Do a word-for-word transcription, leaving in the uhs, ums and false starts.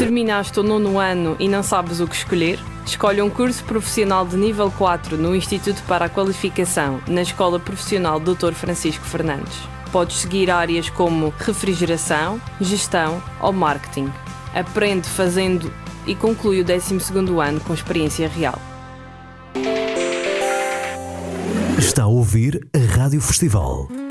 Terminaste o nono ano e não sabes o que escolher? Escolhe um curso profissional de nível quatro no Instituto para a Qualificação, na Escola Profissional doutor Francisco Fernandes. Podes seguir áreas como refrigeração, gestão ou marketing. Aprende fazendo e conclui o décimo segundo ano com experiência real. Está a ouvir a Rádio Festival.